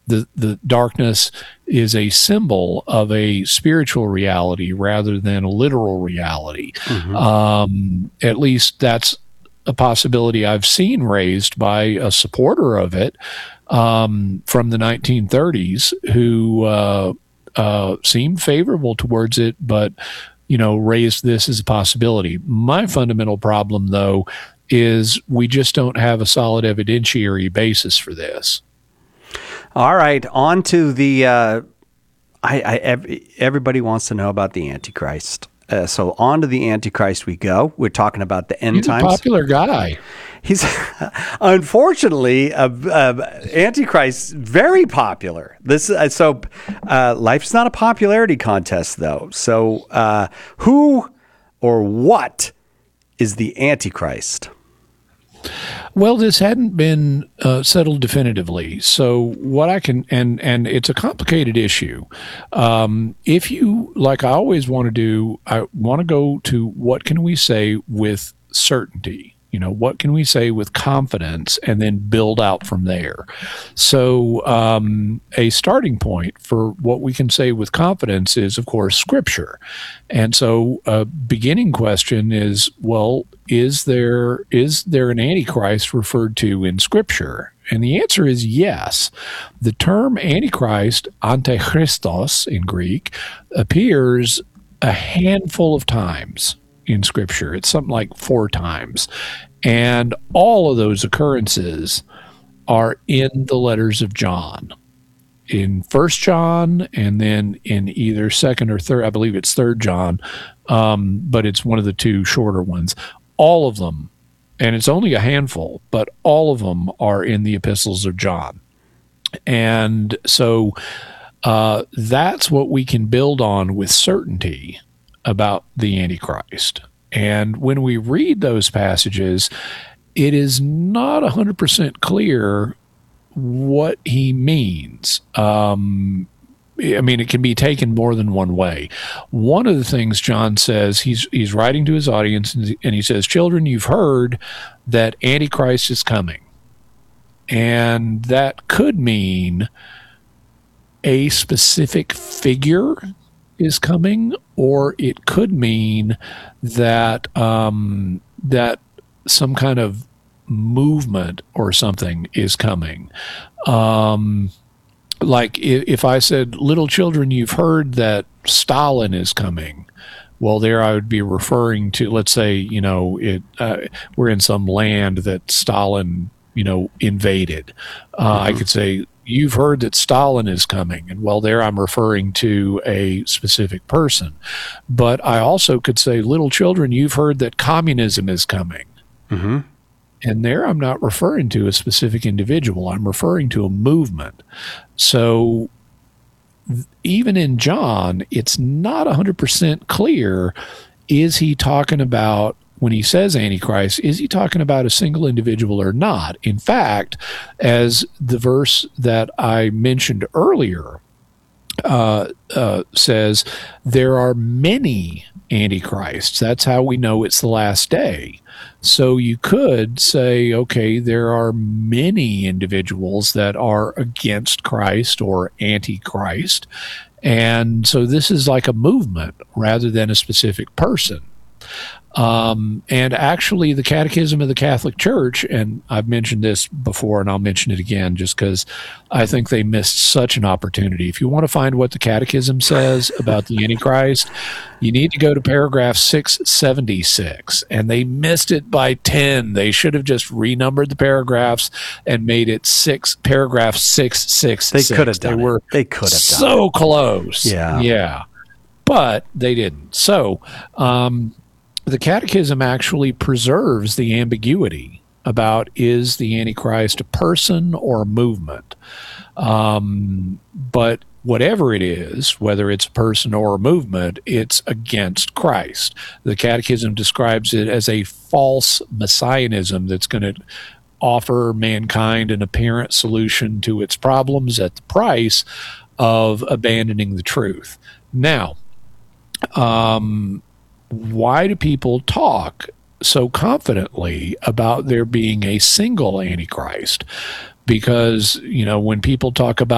the darkness is a symbol of a spiritual reality rather than a literal reality. At least that's a possibility I've seen raised by a supporter of it from the 1930s who seemed favorable towards it, but raised this as a possibility. My fundamental problem, though, is we just don't have a solid evidentiary basis for this. All right, on to the. Everybody wants to know about the Antichrist. So on to the Antichrist we go. We're talking about the end times. He's a popular guy. He's unfortunately Antichrist, very popular. Life's not a popularity contest, though. So who or what is the Antichrist? Well, this hadn't been settled definitively. So what I can, and it's a complicated issue. If you, like I always want to do, I want to go to what can we say with certainty? What can we say with confidence, and then build out from there? So a starting point for what we can say with confidence is, of course, Scripture. And so a beginning question is, well, is there an Antichrist referred to in Scripture? And the answer is yes. The term Antichrist, Antichristos in Greek, appears a handful of times in Scripture. It's something like 4 times. And all of those occurrences are in the letters of John. In 1 John, and then in either 2nd or 3rd, I believe it's 3rd John, but it's one of the 2 shorter ones. All of them, and it's only a handful, but all of them are in the epistles of John. And so that's what we can build on with certainty about the Antichrist. And when we read those passages, it is not 100% clear what he means. It can be taken more than one way. One of the things John says, he's writing to his audience, and he says, "Children, you've heard that Antichrist is coming." And that could mean a specific figure is coming, or it could mean that that some kind of movement or something is coming. Like if I said, "Little children, you've heard that Stalin is coming," well, there I would be referring to, let's say, we're in some land that Stalin, invaded. I could say, "You've heard that Stalin is coming." And well, there I'm referring to a specific person. But I also could say, "Little children, you've heard that communism is coming." Mm-hmm. And there I'm not referring to a specific individual. I'm referring to a movement. So even in John, it's not 100% clear. Is he talking about, when he says Antichrist, is he talking about a single individual or not? In fact, as the verse that I mentioned earlier says, there are many Antichrists. That's how we know it's the last day. So you could say, okay, there are many individuals that are against Christ or anti-Christ. And so this is like a movement rather than a specific person. And actually the Catechism of the Catholic Church, and I've mentioned this before and I'll mention it again just because I think they missed such an opportunity. If you want to find what the Catechism says about the Antichrist, you need to go to paragraph 676, and they missed it by 10. They should have just renumbered the paragraphs and made it paragraph 666. They could have done it. They could have done it. So close. Yeah. But they didn't. So, the Catechism actually preserves the ambiguity about, is the Antichrist a person or a movement? But whatever it is, whether it's a person or a movement, it's against Christ. The Catechism describes it as a false messianism that's going to offer mankind an apparent solution to its problems at the price of abandoning the truth. Now, why do people talk so confidently about there being a single Antichrist? Because, when people talk about